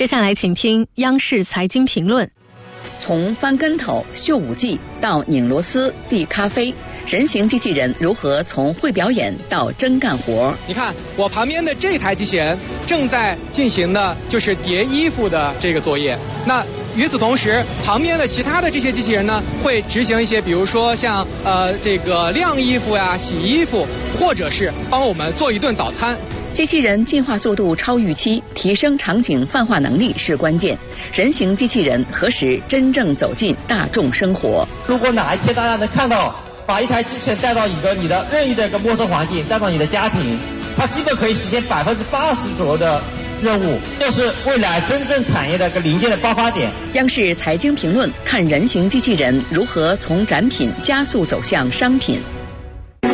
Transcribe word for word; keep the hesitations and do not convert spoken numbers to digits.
接下来请听央视财经评论。 从翻跟头、秀舞技到拧螺丝、递咖啡，人形机器人如何从会表演到真干活？ 你看我旁边的这台机器人正在进行的就是叠衣服的这个作业。那与此同时，旁边的其他的这些机器人呢，会执行一些，比如说像呃这个晾衣服呀、洗衣服，或者是帮我们做一顿早餐。 机器人进化速度超预期，提升场景泛化能力是关键。人形机器人何时真正走进大众生活？ 如果哪一天大家能看到，把一台机器人带到一个你的任意的一个陌生环境，带到你的家庭，它基本可以实现百分之八十左右的任务，就是未来真正产业的一个零件的爆发点。 央视财经评论看人形机器人如何从展品加速走向商品。